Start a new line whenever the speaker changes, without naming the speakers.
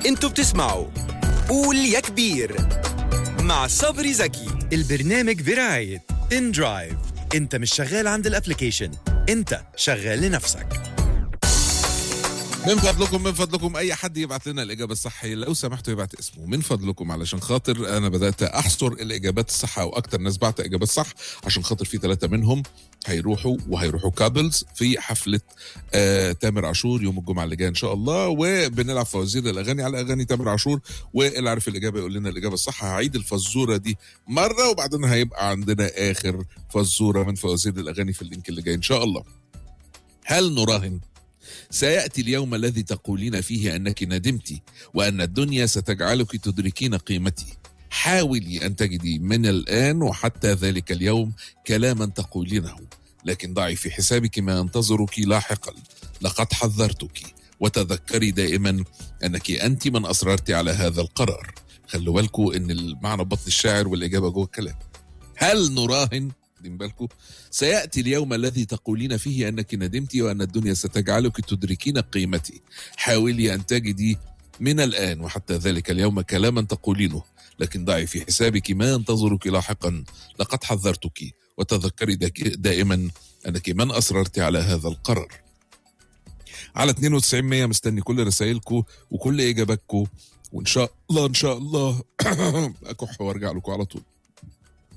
انتوا بتسمعوا قول يا كبير مع صبري زكي. البرنامج برعاية إن درايف. انت مش شغال عند الابليكيشن، انت شغال لنفسك.
من فضلكم اي حد يبعت لنا الاجابه الصحيحه لو سمحتوا يبعت اسمه من فضلكم، علشان خاطر انا بدات احصر الاجابات الصح او اكتر ناس بعت اجابات صح، عشان خاطر في 3 منهم هيروحوا كابلز في حفله تامر عاشور يوم الجمعه اللي جايه ان شاء الله، وبنلعب فوازير الاغاني على اغاني تامر عاشور، واللي عارف الاجابه يقول لنا الاجابه الصح. هعيد الفزوره دي مره وبعدين هيبقى عندنا اخر فزوره من فوازير الاغاني في اللينك اللي جاي ان شاء الله. هل نراهن سيأتي اليوم الذي تقولين فيه أنك ندمت وأن الدنيا ستجعلك تدركين قيمتي؟ حاولي أن تجدي من الآن وحتى ذلك اليوم كلاما تقولينه، لكن ضعي في حسابك ما ينتظرك لاحقا. لقد حذرتك، وتذكري دائما أنك أنت من أصررت على هذا القرار. خلوا بالكم أن المعنى بطن الشاعر والإجابة جوه الكلام. هل نراهن بالكم سيأتي اليوم الذي تقولين فيه أنك ندمت وأن الدنيا ستجعلك تدركين قيمتي. حاولي أن تجدي من الآن وحتى ذلك اليوم كلاما تقولينه، لكن ضعي في حسابك ما ينتظرك لاحقا. لقد حذرتك، وتذكري دائما أنك من أصررت على هذا القرار. على 92 مستني كل رسائلكم وكل إجاباتكم، وإن شاء الله أكح وارجع لكم على طول.